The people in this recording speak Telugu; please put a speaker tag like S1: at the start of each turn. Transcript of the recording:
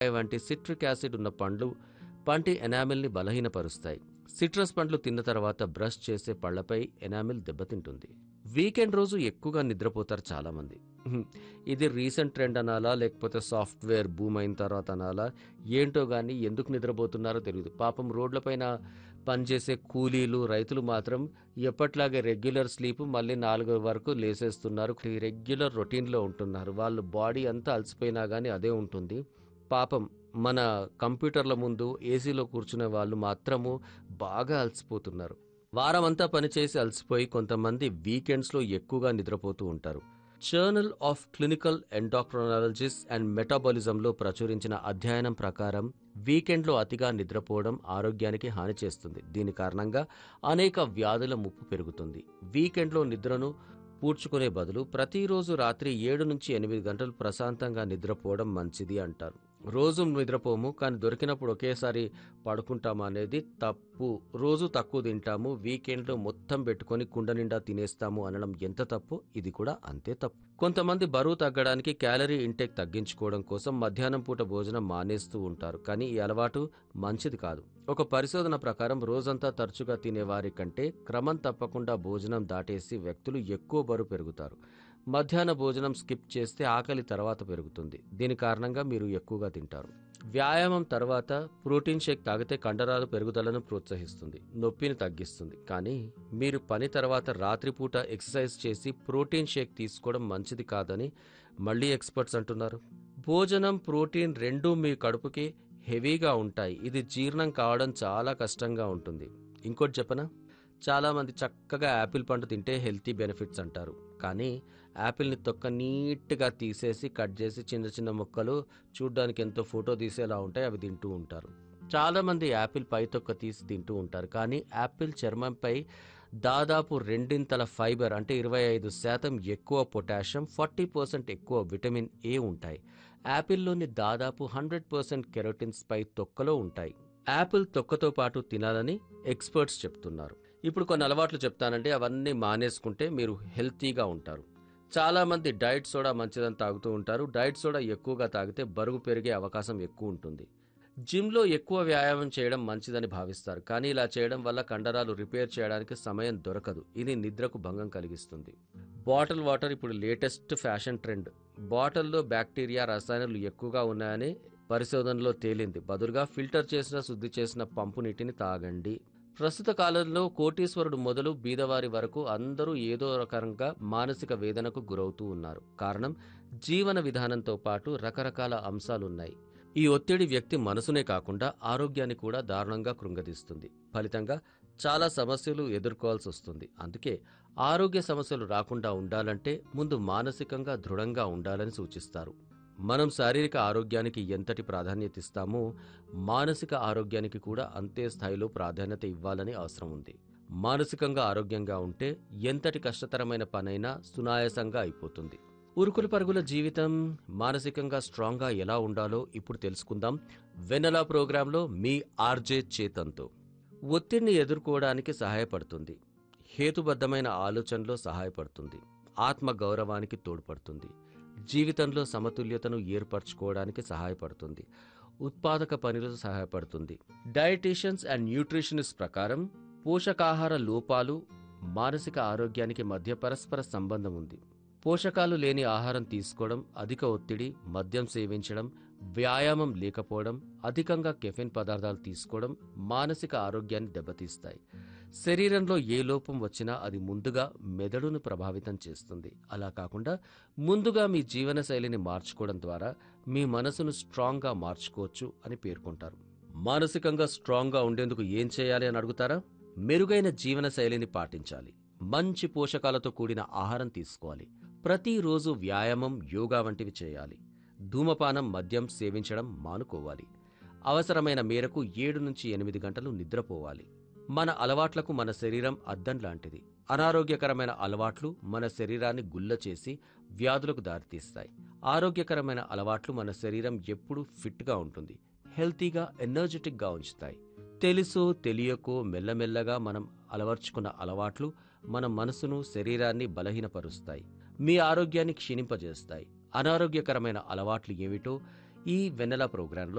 S1: వంటి సిట్రిక్ యాసిడ్ ఉన్న పండ్లు పంటి ఎనామిల్ని బలహీనపరుస్తాయి. సిట్రస్ పండ్లు తిన్న తర్వాత బ్రష్ చేసే పళ్లపై ఎనామిల్ దెబ్బతింటుంది. వీకెండ్ రోజు ఎక్కువగా నిద్రపోతారు చాలామంది. ఇది రీసెంట్ ట్రెండ్ అనాలా, లేకపోతే సాఫ్ట్వేర్ బూమ్ అయిన తర్వాత అనాలా, ఏంటో గానీ ఎందుకు నిద్రపోతున్నారో తెలియదు. పాపం రోడ్లపైన పనిచేసే కూలీలు, రైతులు మాత్రం ఎప్పట్లాగే రెగ్యులర్ స్లీప్, మళ్ళీ 4 వరకు లేసేస్తున్నారు. రెగ్యులర్ రొటీన్లో ఉంటున్నారు. వాళ్ళు బాడీ అంతా అలసిపోయినా కానీ అదే ఉంటుంది. పాపం మన కంప్యూటర్ల ముందు ఏసీలో కూర్చునే వాళ్ళు మాత్రము బాగా అలసిపోతున్నారు. వారమంతా పనిచేసి అలసిపోయి కొంతమంది వీకెండ్స్లో ఎక్కువగా నిద్రపోతూ ఉంటారు. జర్నల్ ఆఫ్ క్లినికల్ ఎండాక్రైనాలజిస్ట్ అండ్ మెటాబాలిజంలో ప్రచురించిన అధ్యయనం ప్రకారం వీకెండ్లో అతిగా నిద్రపోవడం ఆరోగ్యానికి హాని చేస్తుంది. దీని కారణంగా అనేక వ్యాధుల ముప్పు పెరుగుతుంది. వీకెండ్లో నిద్రను పూడ్చుకునే బదులు ప్రతిరోజు రాత్రి 7 నుంచి 8 గంటలు ప్రశాంతంగా నిద్రపోవడం మంచిది అంటారు. రోజు నిద్రపోము, కానీ దొరికినప్పుడు ఒకేసారి పడుకుంటాము అనేది తప్పు. రోజు తక్కువ తింటాము, వీకెండ్లో మొత్తం పెట్టుకొని కుండ నిండా తినేస్తాము అనడం ఎంత తప్పు, ఇది కూడా అంతే తప్పు. కొంతమంది బరువు తగ్గడానికి క్యాలరీ ఇంటేక్ తగ్గించుకోవడం కోసం మధ్యాహ్నం పూట భోజనం మానేస్తూ ఉంటారు. కానీ ఈ అలవాటు మంచిది కాదు. ఒక పరిశోధన ప్రకారం రోజంతా తరచుగా తినేవారి కంటే క్రమం తప్పకుండా భోజనం దాటేసి వ్యక్తులు ఎక్కువ బరువు పెరుగుతారు. మధ్యాహ్న భోజనం స్కిప్ చేస్తే ఆకలి తర్వాత పెరుగుతుంది. దీని కారణంగా మీరు ఎక్కువగా తింటారు. వ్యాయామం తర్వాత ప్రోటీన్ షేక్ తాగితే కండరాలు పెరుగుదలను ప్రోత్సహిస్తుంది, నొప్పిని తగ్గిస్తుంది. కానీ మీరు పని తర్వాత రాత్రిపూట ఎక్సర్సైజ్ చేసి ప్రోటీన్ షేక్ తీసుకోవడం మంచిది కాదని మళ్ళీ ఎక్స్పర్ట్స్ అంటున్నారు. భోజనం, ప్రోటీన్ రెండూ మీ కడుపుకి హెవీగా ఉంటాయి. ఇది జీర్ణం కావడం చాలా కష్టంగా ఉంటుంది. ఇంకోటి చెప్పనా, చాలామంది చక్కగా యాపిల్ పండు తింటే హెల్తీ బెనిఫిట్స్ అంటారు. కానీ యాపిల్ని తొక్క నీట్గా తీసేసి కట్ చేసి చిన్న చిన్న ముక్కలు చూడ్డానికి ఎంతో ఫోటో తీసేలా ఉంటాయి, అవి తింటూ ఉంటారు. చాలామంది యాపిల్ పై తొక్క తీసి తింటూ ఉంటారు. కానీ యాపిల్ చర్మంపై దాదాపు రెండింతల ఫైబర్ అంటే 25% ఎక్కువ పొటాషియం, 40% ఎక్కువ విటమిన్ ఏ ఉంటాయి. యాపిల్లోని దాదాపు 100% కెరోటిన్స్ పై తొక్కలో ఉంటాయి. యాపిల్ తొక్కతో పాటు తినాలని ఎక్స్పర్ట్స్ చెప్తున్నారు. ఇప్పుడు కొన్ని అలవాట్లు చెప్తానండి, అవన్నీ మానేసుకుంటే మీరు హెల్తీగా ఉంటారు. చాలామంది డైట్ సోడా మంచిదని తాగుతూ ఉంటారు. డైట్ సోడా ఎక్కువగా తాగితే బరువు పెరిగే అవకాశం ఎక్కువ ఉంటుంది. జిమ్లో ఎక్కువ వ్యాయామం చేయడం మంచిదని భావిస్తారు. కానీ ఇలా చేయడం వల్ల కండరాలు రిపేర్ చేయడానికి సమయం దొరకదు. ఇది నిద్రకు భంగం కలిగిస్తుంది. బాటిల్ వాటర్ ఇప్పుడు లేటెస్ట్ ఫ్యాషన్ ట్రెండ్. బాటిల్లో బ్యాక్టీరియా, రసాయనాలు ఎక్కువగా ఉన్నాయని పరిశోధనలో తేలింది. బదులుగా ఫిల్టర్ చేసిన, శుద్ధి చేసిన పంపు నీటిని తాగండి. ప్రస్తుత కాలంలో కోటీశ్వరుడు మొదలు బీదవారి వరకు అందరూ ఏదో రకంగా మానసిక వేదనకు గురవుతూ ఉన్నారు. కారణం జీవన విధానంతో పాటు రకరకాల అంశాలున్నాయి. ఈ ఒత్తిడి వ్యక్తి మనసునే కాకుండా ఆరోగ్యాన్ని కూడా దారుణంగా కృంగదీస్తుంది. ఫలితంగా చాలా సమస్యలు ఎదుర్కోవాల్సి వస్తుంది. అందుకే ఆరోగ్య సమస్యలు రాకుండా ఉండాలంటే ముందు మానసికంగా దృఢంగా ఉండాలని సూచిస్తారు. మనం శారీరక ఆరోగ్యానికి ఎంతటి ప్రాధాన్యత ఇస్తామో మానసిక ఆరోగ్యానికి కూడా అంతే స్థాయిలో ప్రాధాన్యత ఇవ్వాలని అవసరం ఉంది. మానసికంగా ఆరోగ్యంగా ఉంటే ఎంతటి కష్టతరమైన పనైనా సునాయాసంగా అయిపోతుంది. ఉరుకుల పరుగుల జీవితం, మానసికంగా స్ట్రాంగ్గా ఎలా ఉండాలో ఇప్పుడు తెలుసుకుందాం. వెన్నెలా ప్రోగ్రాంలో మీ ఆర్జే చేతన్తో. ఒత్తిడిని ఎదుర్కోవడానికి సహాయపడుతుంది, హేతుబద్ధమైన ఆలోచనలో సహాయపడుతుంది, ఆత్మ గౌరవానికి తోడ్పడుతుంది, జీవితంలో సమతుల్యతను ఏర్పరచుకోవడానికి సహాయపడుతుంది, ఉత్పాదక పనులకు సహాయపడుతుంది. డయటీషియన్స్ అండ్ న్యూట్రిషనిస్ట్ ప్రకారం పోషకాహార లోపాలు మానసిక ఆరోగ్యానికి మధ్య పరస్పర సంబంధం ఉంది. పోషకాలు లేని ఆహారం తీసుకోవడం, అధిక ఒత్తిడి, మద్యం సేవించడం, వ్యాయామం లేకపోవడం, అధికంగా కెఫెన్ పదార్థాలు తీసుకోవడం మానసిక ఆరోగ్యాన్ని దెబ్బతీస్తాయి. శరీరంలో ఏ లోపం వచ్చినా అది ముందుగా మెదడును ప్రభావితం చేస్తుంది. అలా కాకుండా ముందుగా మీ జీవనశైలిని మార్చుకోవడం ద్వారా మీ మనసును స్ట్రాంగ్గా మార్చుకోవచ్చు అని పేర్కొంటారు. మానసికంగా స్ట్రాంగ్గా ఉండేందుకు ఏం చేయాలి అని అడుగుతారా? మెరుగైన జీవనశైలిని పాటించాలి. మంచి పోషకాలతో కూడిన ఆహారం తీసుకోవాలి. ప్రతిరోజు వ్యాయామం, యోగా వంటివి చేయాలి. ధూమపానం, మద్యం సేవించడం మానుకోవాలి. అవసరమైన మేరకు 7 నుంచి 8 గంటలు నిద్రపోవాలి. మన అలవాట్లకు మన శరీరం అద్దం లాంటిది. అనారోగ్యకరమైన అలవాట్లు మన శరీరాన్ని గుల్ల చేసి వ్యాధులకు దారితీస్తాయి. ఆరోగ్యకరమైన అలవాట్లు మన శరీరం ఎప్పుడూ ఫిట్గా ఉంటుంది, హెల్తీగా, ఎనర్జెటిక్గా ఉంచుతాయి. తెలుసో తెలియకో మెల్లమెల్లగా మనం అలవర్చుకున్న అలవాట్లు మన మనసును, శరీరాన్ని బలహీనపరుస్తాయి, మీ ఆరోగ్యాన్ని క్షీణింపజేస్తాయి. అనారోగ్యకరమైన అలవాట్లు ఏమిటో ఈ వెన్నెల ప్రోగ్రాంలో